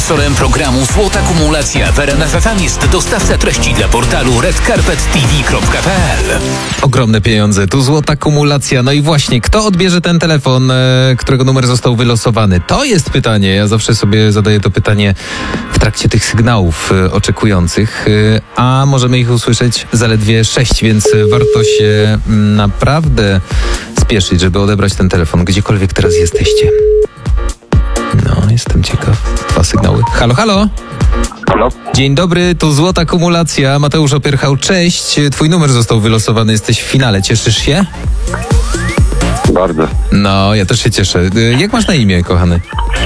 Sponsorem programu Złota Kumulacja w RMF FM jest dostawca treści dla portalu redcarpettv.pl. Ogromne pieniądze, tu Złota Kumulacja. No i właśnie, kto odbierze ten telefon, którego numer został wylosowany? To jest pytanie. Ja zawsze sobie zadaję to pytanie w trakcie tych sygnałów oczekujących, a możemy ich usłyszeć zaledwie 6, więc warto się naprawdę spieszyć, żeby odebrać ten telefon, gdziekolwiek teraz jesteście. No, jestem ciekaw. 2 sygnały. Halo, halo! Halo? Dzień dobry, tu Złota Kumulacja. Mateusz Opierchał, cześć. Twój numer został wylosowany, jesteś w finale. Cieszysz się? Bardzo. No, ja też się cieszę. Jak masz na imię, kochany?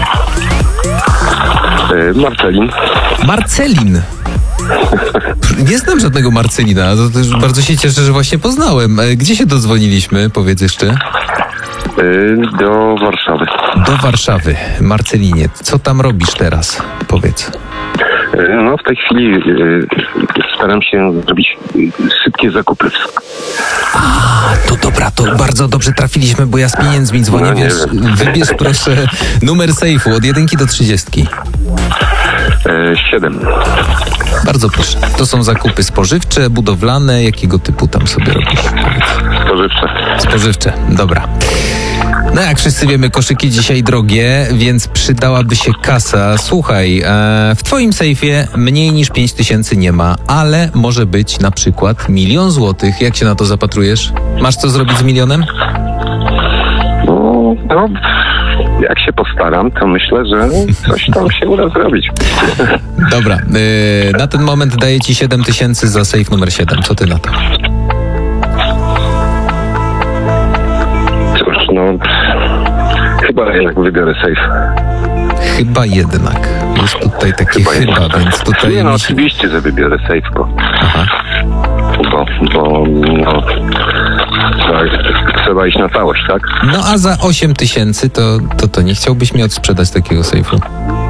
Marcelin. Marcelin. Nie znam żadnego Marcelina. To też bardzo się cieszę, że właśnie poznałem. Gdzie się dodzwoniliśmy? Powiedz jeszcze. Do Warszawy. Do Warszawy. Marcelinie, co tam robisz teraz? Powiedz. No w tej chwili staram się zrobić szybkie zakupy. To dobra, to bardzo dobrze trafiliśmy, bo ja z pieniędzmi dzwonię, No, nie wiesz, wiem. wybierz proszę numer sejfu od 1 do 30. 7. Bardzo proszę. To są zakupy spożywcze, budowlane, jakiego typu tam sobie robisz? Spożywcze. Spożywcze, dobra. No jak wszyscy wiemy, koszyki dzisiaj drogie, więc przydałaby się kasa. Słuchaj, w twoim sejfie mniej niż 5 tysięcy nie ma, ale może być na przykład 1 000 000 złotych. Jak się na to zapatrujesz? Masz co zrobić z 1 000 000? No, jak się postaram, to myślę, że coś tam się uda zrobić. Dobra, na ten moment daję ci 7 tysięcy za sejf numer 7. Co ty na to? Cóż, no, chyba jednak wybiorę safe. Chyba jednak. Jest tutaj takie chyba, więc tutaj... Nie, no oczywiście, że wybiorę safe, bo Aha. no, trzeba iść na całość, tak? No a za 8 tysięcy to nie chciałbyś mi odsprzedać takiego sejfu?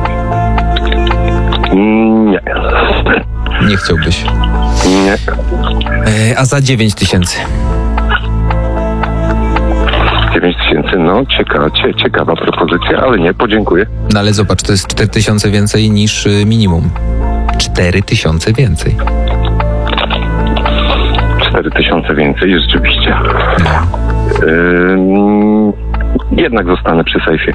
Nie. Nie chciałbyś. Nie. A za 9 tysięcy? 9 tysięcy, no ciekawa propozycja, ale nie, podziękuję. No ale zobacz, to jest 4 tysiące więcej niż minimum. 4 tysiące więcej. 4 tysiące więcej, rzeczywiście. Jednak zostanę przy sejfie.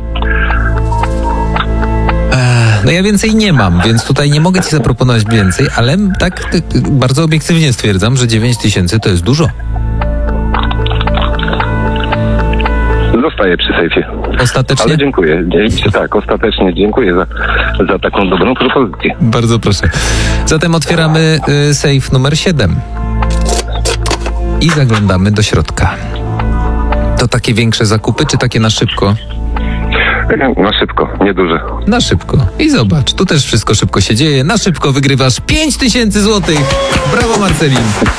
No ja więcej nie mam, więc tutaj nie mogę ci zaproponować więcej, ale tak bardzo obiektywnie stwierdzam, że 9 tysięcy to jest dużo. Zostaję przy sejfie. Ostatecznie? Ale dziękuję. Tak, ostatecznie dziękuję za taką dobrą propozycję. Bardzo proszę. Zatem otwieramy sejf numer 7 i zaglądamy do środka. To takie większe zakupy, czy takie na szybko? Na szybko, nieduże. Na szybko. I zobacz, tu też wszystko szybko się dzieje. Na szybko wygrywasz 5 tysięcy złotych. Brawo, Marcelin.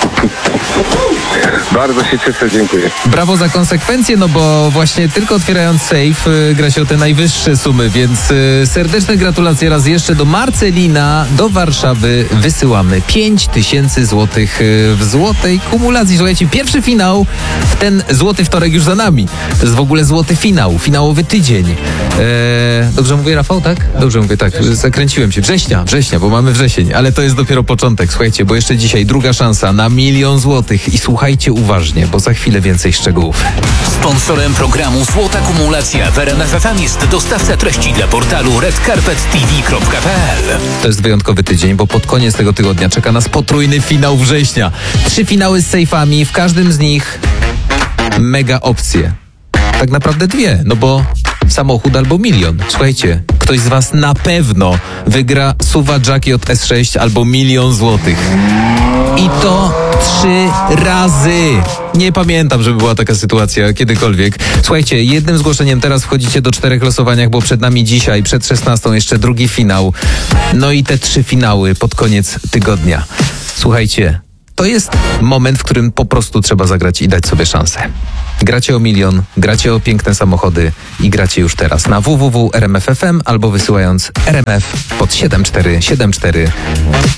Bardzo się cieszę, dziękuję. Brawo za konsekwencje, no bo właśnie tylko otwierając safe gra się o te najwyższe sumy, więc serdeczne gratulacje raz jeszcze do Marcelina, do Warszawy wysyłamy 5 tysięcy złotych w złotej kumulacji. Słuchajcie, pierwszy finał w ten złoty wtorek już za nami. To jest w ogóle złoty finał, finałowy tydzień. Dobrze mówię, Rafał, tak? Dobrze mówię, tak. Zakręciłem się. Września, bo mamy wrzesień, ale to jest dopiero początek. Słuchajcie, bo jeszcze dzisiaj druga szansa na 1 000 000 złotych i słuchajcie uważnie, bo za chwilę więcej szczegółów. Sponsorem programu Złota Kumulacja w RMF FM jest dostawca treści dla portalu redcarpettv.pl. To jest wyjątkowy tydzień, bo pod koniec tego tygodnia czeka nas potrójny finał września. 3 finały z sejfami, w każdym z nich mega opcje. Tak naprawdę 2, no bo samochód albo 1 000 000. Słuchajcie, ktoś z was na pewno wygra SUV-a Jackey od S6 albo 1 000 000 złotych. I to 3 razy. Nie pamiętam, żeby była taka sytuacja kiedykolwiek. Słuchajcie, jednym zgłoszeniem teraz wchodzicie do 4 losowaniach, bo przed nami dzisiaj, przed 16 jeszcze drugi finał. No i te 3 finały pod koniec tygodnia. Słuchajcie, to jest moment, w którym po prostu trzeba zagrać i dać sobie szansę. Gracie o 1 000 000, gracie o piękne samochody i gracie już teraz na www.rmf.fm albo wysyłając RMF pod 7474.